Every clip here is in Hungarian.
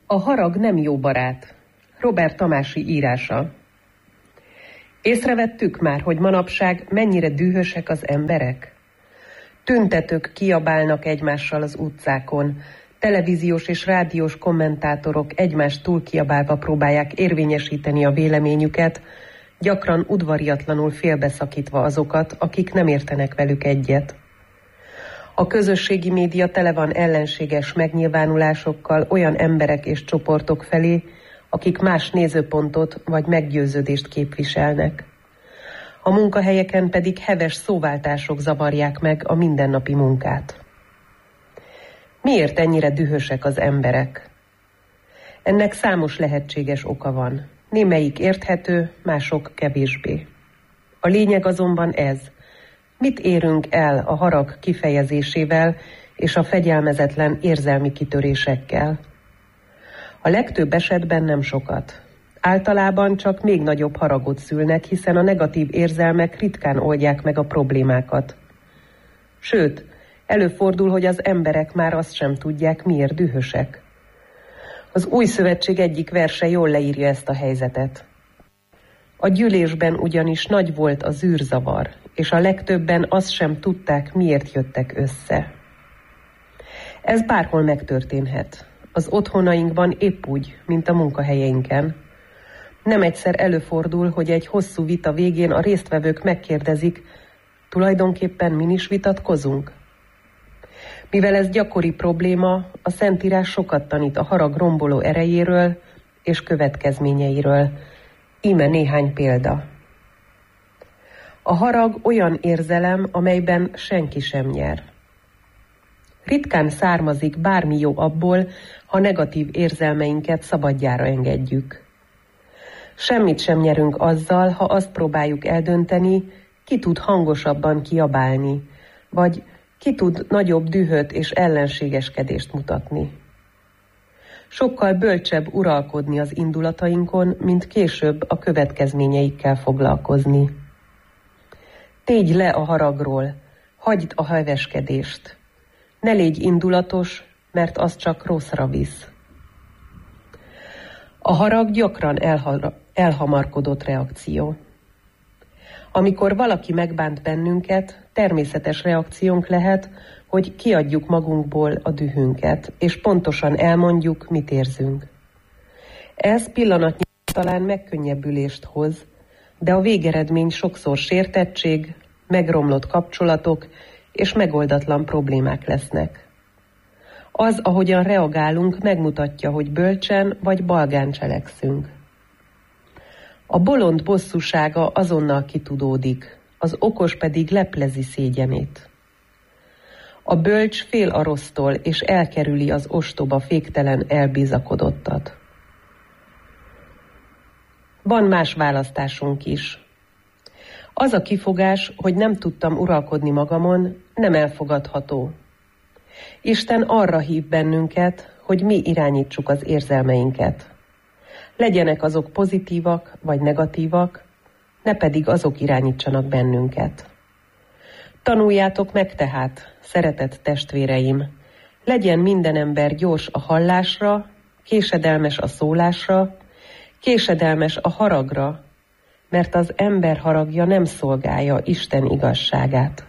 A harag nem jó barát. Robert Tamási írása. Észrevettük már, hogy manapság mennyire dühösek az emberek? Tüntetők kiabálnak egymással az utcákon, televíziós és rádiós kommentátorok egymást túlkiabálva próbálják érvényesíteni a véleményüket, gyakran udvariatlanul félbeszakítva azokat, akik nem értenek velük egyet. A közösségi média tele van ellenséges megnyilvánulásokkal olyan emberek és csoportok felé, akik más nézőpontot vagy meggyőződést képviselnek. A munkahelyeken pedig heves szóváltások zavarják meg a mindennapi munkát. Miért ennyire dühösek az emberek? Ennek számos lehetséges oka van. Némelyik érthető, mások kevésbé. A lényeg azonban ez: mit érünk el a harag kifejezésével és a fegyelmezetlen érzelmi kitörésekkel? A legtöbb esetben nem sokat. Általában csak még nagyobb haragot szülnek, hiszen a negatív érzelmek ritkán oldják meg a problémákat. Sőt, előfordul, hogy az emberek már azt sem tudják, miért dühösek. Az Új Szövetség egyik verse jól leírja ezt a helyzetet. A gyűlésben ugyanis nagy volt a zűrzavar, és a legtöbben azt sem tudták, miért jöttek össze. Ez bárhol megtörténhet. Az otthonainkban épp úgy, mint a munkahelyeinken. Nem egyszer előfordul, hogy egy hosszú vita végén a résztvevők megkérdezik, tulajdonképpen min is vitatkozunk? Mivel ez gyakori probléma, a Szentírás sokat tanít a harag romboló erejéről és következményeiről. Íme néhány példa. A harag olyan érzelem, amelyben senki sem nyer. Ritkán származik bármi jó abból, ha negatív érzelmeinket szabadjára engedjük. Semmit sem nyerünk azzal, ha azt próbáljuk eldönteni, ki tud hangosabban kiabálni, vagy ki tud nagyobb dühöt és ellenségeskedést mutatni. Sokkal bölcsebb uralkodni az indulatainkon, mint később a következményeikkel foglalkozni. Tégy le a haragról, hagyd a heveskedést. Ne légy indulatos, mert az csak rosszra visz. A harag gyakran elhamarkodott reakció. Amikor valaki megbánt bennünket, természetes reakciónk lehet, hogy kiadjuk magunkból a dühünket, és pontosan elmondjuk, mit érzünk. Ez pillanatnyi talán megkönnyebbülést hoz, de a végeredmény sokszor sértettség, megromlott kapcsolatok és megoldatlan problémák lesznek. Az, ahogyan reagálunk, megmutatja, hogy bölcsen vagy balgán cselekszünk. A bolond bosszúsága azonnal kitudódik, az okos pedig leplezi szégyenét. A bölcs fél a rossztól, és elkerüli az ostoba, féktelen elbizakodottat. Van más választásunk is. Az a kifogás, hogy nem tudtam uralkodni magamon, nem elfogadható. Isten arra hív bennünket, hogy mi irányítsuk az érzelmeinket. Legyenek azok pozitívak vagy negatívak, ne pedig azok irányítsanak bennünket. Tanuljátok meg tehát, szeretett testvéreim, legyen minden ember gyors a hallásra, késedelmes a szólásra, késedelmes a haragra, mert az ember haragja nem szolgálja Isten igazságát.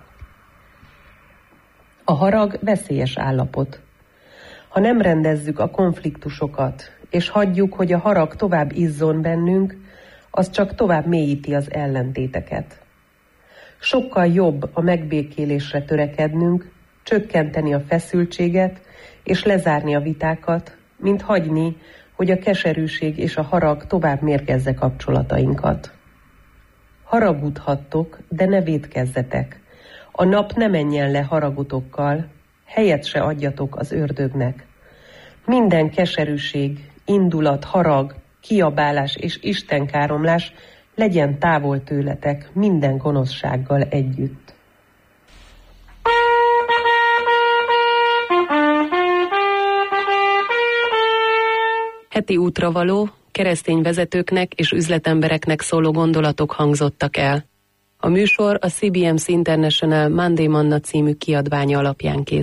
A harag veszélyes állapot. Ha nem rendezzük a konfliktusokat, és hagyjuk, hogy a harag tovább izzon bennünk, az csak tovább mélyíti az ellentéteket. Sokkal jobb a megbékélésre törekednünk, csökkenteni a feszültséget, és lezárni a vitákat, mint hagyni, hogy a keserűség és a harag tovább mérgezze kapcsolatainkat. Haragudhattok, de ne vétkezzetek. A nap ne menjen le haragotokkal, helyet se adjatok az ördögnek. Minden keserűség, indulat, harag, kiabálás és istenkáromlás legyen távol tőletek minden gonoszsággal együtt. Heti útra való, keresztény vezetőknek és üzletembereknek szóló gondolatok hangzottak el. A műsor a CBMC International Monday Manna című kiadványa alapján készült.